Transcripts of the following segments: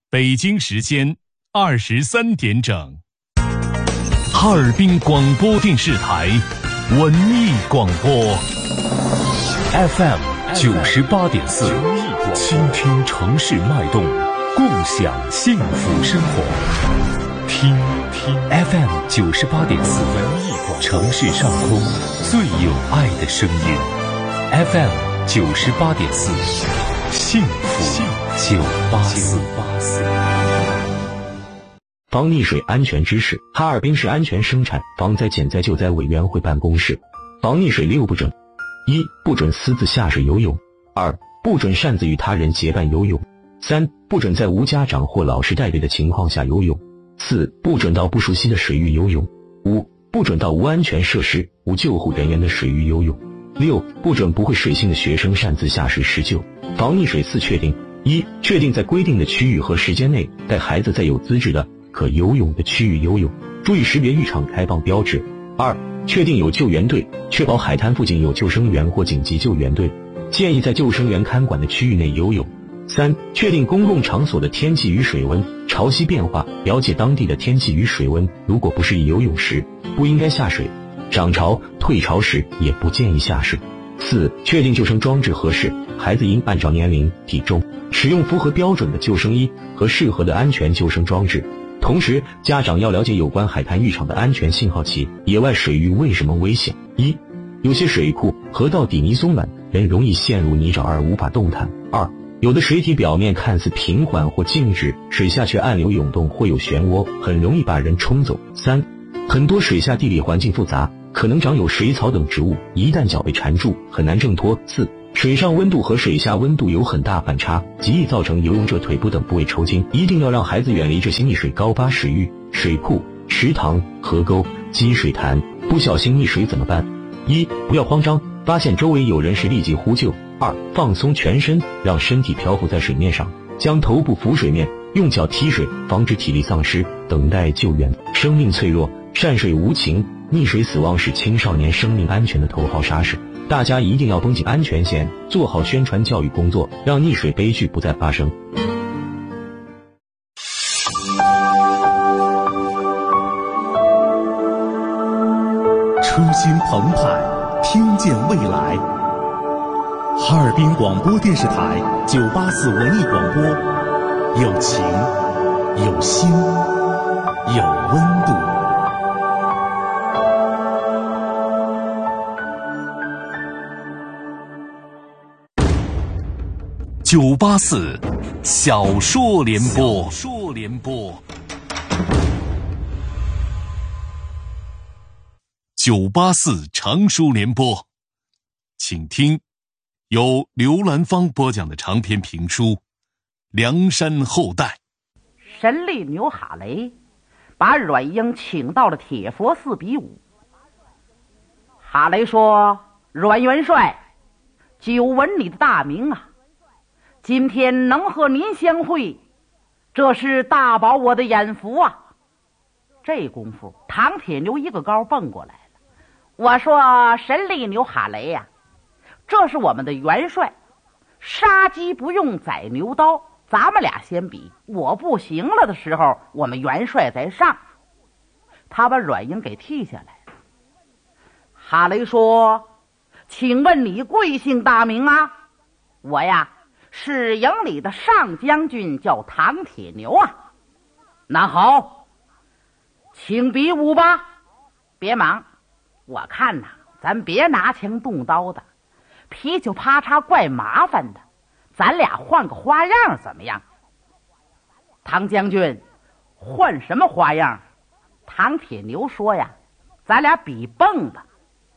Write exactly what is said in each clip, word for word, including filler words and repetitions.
北京时间二十三点整，哈尔滨广播电视台文艺广播 F M 九十八点四，倾听城市脉动，共享幸福生活。听听 F M 九十八点四，文艺广播，城市上空最有爱的声音。F M 九十八点四，幸福九八四。 防溺水安全知识。哈尔滨市安全生产防灾减灾救灾委员会办公室。防溺水六不准：一、不准私自下水游泳；二、不准擅自与他人结伴游泳；三、不准在无家长或老师带队的情况下游泳；四、不准到不熟悉的水域游泳；五、不准到无安全设施、无救护人员的水域游泳；六、不准不会水性的学生擅自下水施救。防溺水四确定：一、确定在规定的区域和时间内带孩子在有资质的可游泳的区域游泳，注意识别浴场开放标志。二、确定有救援队，确保海滩附近有救生员或紧急救援队，建议在救生员看管的区域内游泳。三、确定公共场所的天气与水温，潮汐变化，了解当地的天气与水温，如果不适宜游泳时，不应该下水，涨潮、退潮时也不建议下水。四、确定救生装置合适，孩子应按照年龄、体重，使用符合标准的救生衣和适合的安全救生装置。同时，家长要了解有关海滩浴场的安全信号器。野外水域为什么危险？一、有些水库、河道底泥松软，人容易陷入泥沼而无法动弹。二、有的水体表面看似平缓或静止，水下却暗流涌动或有漩涡，很容易把人冲走。三、很多水下地理环境复杂，可能长有水草等植物，一旦脚被缠住，很难挣脱。四、水上温度和水下温度有很大反差，极易造成游泳者腿部等部位抽筋，一定要让孩子远离这些溺水高发水域、水库、池塘、河沟、积水潭。不小心溺水怎么办？一、不要慌张，发现周围有人时立即呼救。二、放松全身，让身体漂浮在水面上，将头部浮水面，用脚踢水，防止体力丧失，等待救援。生命脆弱，善水无情，溺水死亡是青少年生命安全的头号杀手。大家一定要绷紧安全线，做好宣传教育工作，让溺水悲剧不再发生。 初心澎湃，听见未来。哈尔滨广播电视台九八四文艺广播，有情，有心，有温度。 九八四小说联播，小说联播，九八四长书联播，请听由刘兰芳播讲的长篇评书《梁山后代》。 神力牛哈雷把阮英请到了铁佛寺比武。哈雷说：“阮元帅，久闻你的大名啊，今天能和您相会，这是大保我的眼福啊。”这功夫，唐铁牛一个高蹦过来了。我说：“神力牛哈雷呀、啊，这是我们的元帅，杀鸡不用宰牛刀，咱们俩先比，我不行了的时候，我们元帅在上。”他把阮英给替下来了。哈雷说：“请问你贵姓大名啊？”我呀，是营里的上将军，叫唐铁牛啊。那好，请比武吧。别忙，我看呐，咱别拿枪动刀的，噼里啪嚓怪麻烦的，咱俩换个花样怎么样？唐将军，换什么花样？唐铁牛说呀，咱俩比蹦吧。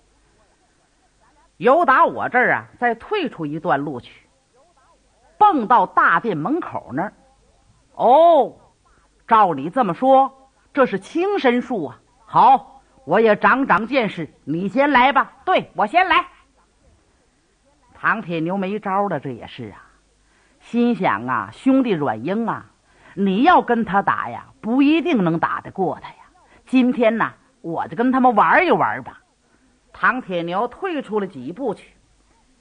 由打我这儿啊，再退出一段路去，蹦到大殿门口那儿。哦，照你这么说，这是轻身术啊。好，我也长长见识，你先来吧。对，我先来。唐铁牛没招了，这也是啊，心想啊，兄弟阮英啊，你要跟他打呀，不一定能打得过他呀。今天呢，我就跟他们玩一玩吧。唐铁牛退出了几步去，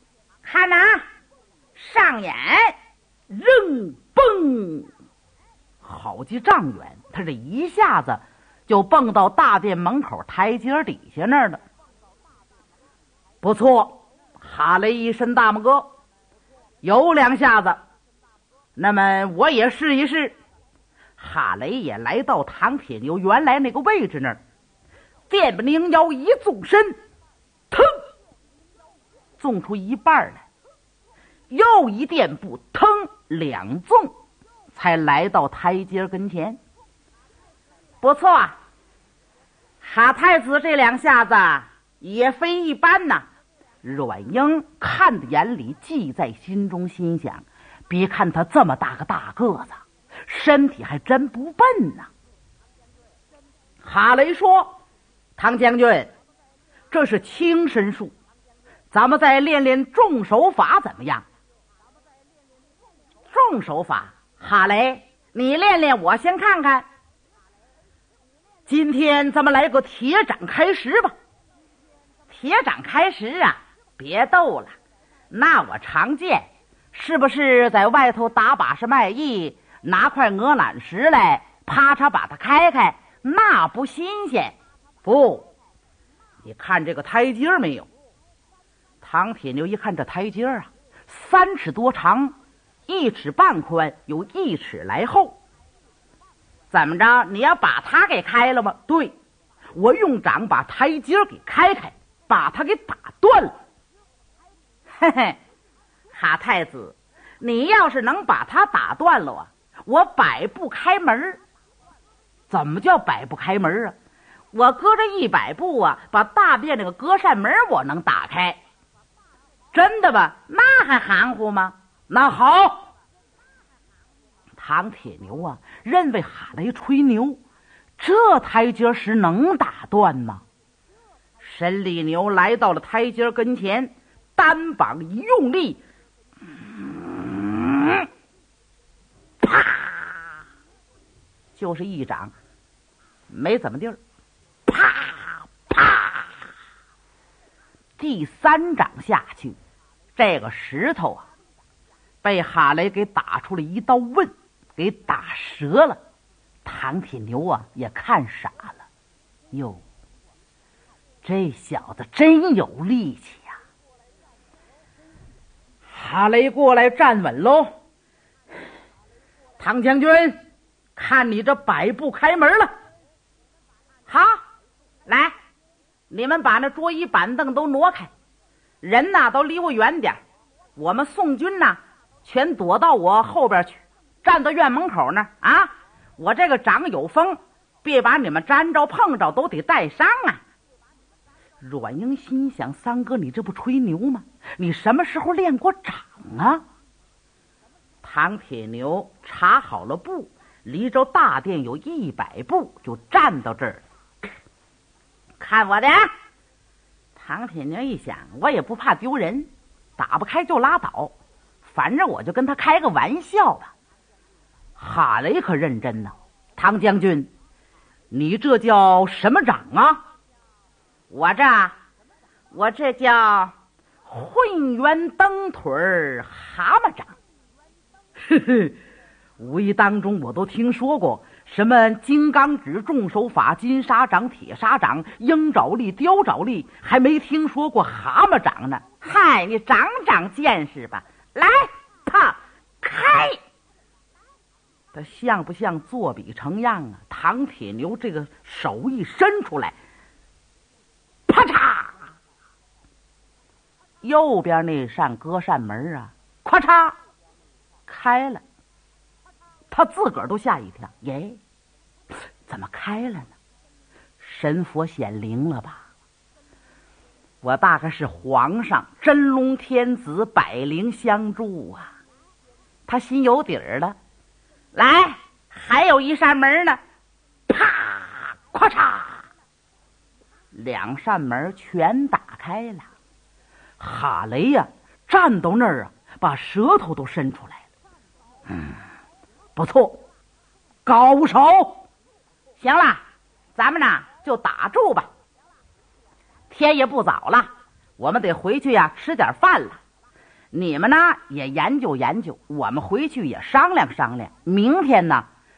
看呐，上眼扔蹦， 好几丈远，他这一下子就蹦到大殿门口台阶底下那儿了。不错，哈雷一伸大拇哥，有两下子，那么我也试一试。哈雷也来到唐铁牛原来那个位置那儿，电不灵腰一纵身，腾，纵出一半来，又一垫步，腾两纵，才来到台阶跟前。不错啊，哈太子这两下子也非一般呐。阮英看在眼里，记在心中，心想：别看他这么大个大个子，身体还真不笨呐。哈雷说：“唐将军，这是轻身术，咱们再练练重手法怎么样？”重手法，哈雷，你练练，我先看看。今天咱们来个铁掌开石吧。铁掌开石啊，别逗了，那我常见，是不是在外头打把式卖艺，拿块鹅卵石来，啪嚓把它开开，那不新鲜。不，你看这个台阶没有？唐铁牛一看这台阶啊，三尺多长，一尺半宽，有一尺来厚。怎么着？你要把它给开了吗？对，我用掌把台阶给开开，把它给打断了。嘿嘿，哈太子，你要是能把它打断了啊，我百步开门。怎么叫百步开门啊？我隔着一百步啊，把大殿那个隔扇门我能打开。真的吧？那还含糊吗？那好。唐铁牛啊，认为哈雷吹牛，这台阶石能打断吗？神力牛来到了台阶跟前，单膀一用力，嗯、啪，就是一掌，没怎么地儿，啪啪，第三掌下去，这个石头啊，被哈雷给打出了一道问，给打折了。唐铁牛啊也看傻了，哟，这小子真有力气呀！哈雷过来站稳喽。唐将军，看你这百步开门了。好，来，你们把那桌椅板凳都挪开，人呐都离我远点，我们宋军呐全躲到我后边去，站到院门口那儿啊！我这个掌有风，别把你们沾着碰着都得带伤啊！阮英心想：三哥，你这不吹牛吗？你什么时候练过掌啊？唐铁牛查好了步，离着大殿有一百步，就站到这儿。看我的！唐铁牛一想，我也不怕丢人，打不开就拉倒，反正我就跟他开个玩笑吧。哈雷可认真呢。唐将军，你这叫什么掌啊？我这我这叫混元蹬腿蛤蟆掌。呵呵，无意当中我都听说过什么金刚指、重手法、金沙掌、铁砂掌、鹰爪力、雕爪力，还没听说过蛤蟆掌呢。嗨，你长长见识吧。来，啪，开！他像不像作比成样啊？唐铁牛这个手一伸出来，啪嚓，右边那扇隔扇门啊，咔嚓开了。他自个儿都吓一跳，耶，怎么开了呢？神佛显灵了吧？我大概是皇上真龙天子百灵相助啊！他心有底儿了。来，还有一扇门呢，啪，咔嚓，两扇门全打开了。哈雷呀、啊，站到那儿啊，把舌头都伸出来了。嗯，不错，高手。行了，咱们呢就打住吧。天也不早了，我们得回去呀、啊，吃点饭了。你们呢也研究研究，我们回去也商量商量。明天呢，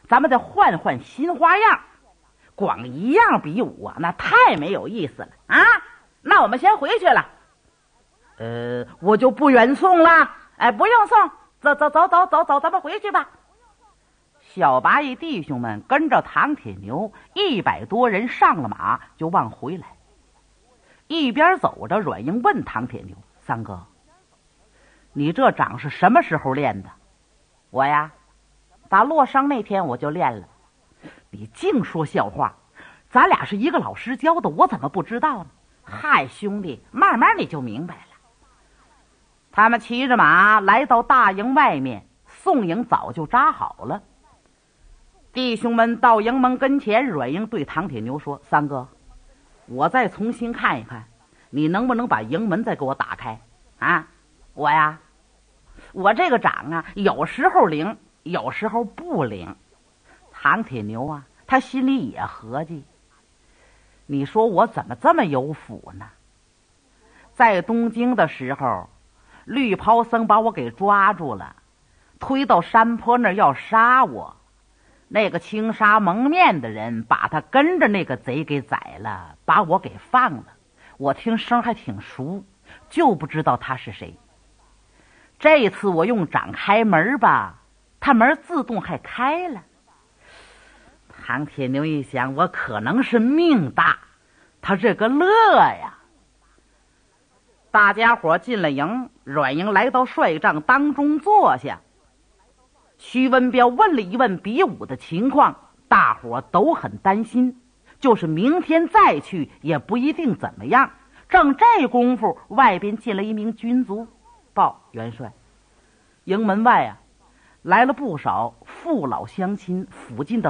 咱们得换换新花样，光一样比武啊，那太没有意思了啊！那我们先回去了。呃，我就不远送了，哎，不用送，走走走走走走，咱们回去吧。小八义弟兄们跟着唐铁牛一百多人上了马，就往回来。一边走着，阮英问唐铁牛：“三哥，你这掌是什么时候练的？”“我呀，打落伤那天我就练了。”“你净说笑话，咱俩是一个老师教的，我怎么不知道呢？”“嗨，兄弟，慢慢你就明白了。”他们骑着马来到大营外面，宋营早就扎好了。弟兄们到营门跟前，阮英对唐铁牛说：“三哥，我再重新看一看，你能不能把营门再给我打开啊？我呀，我这个掌啊，有时候灵，有时候不灵。”唐铁牛啊，他心里也合计，你说我怎么这么有福呢？在东京的时候，绿袍僧把我给抓住了，推到山坡那儿要杀我。那个青纱蒙面的人把他跟着那个贼给宰了，把我给放了。我听声还挺熟，就不知道他是谁。这次我用掌开门吧，他门自动还开了。唐铁牛一想，我可能是命大，他这个乐呀。大家伙进了营，阮英来到帅帐当中坐下。徐文彪问了一问比武的情况，大伙都很担心，就是明天再去也不一定怎么样。正这功夫，外边进了一名军卒，报元帅，营门外啊来了不少父老乡亲，附近的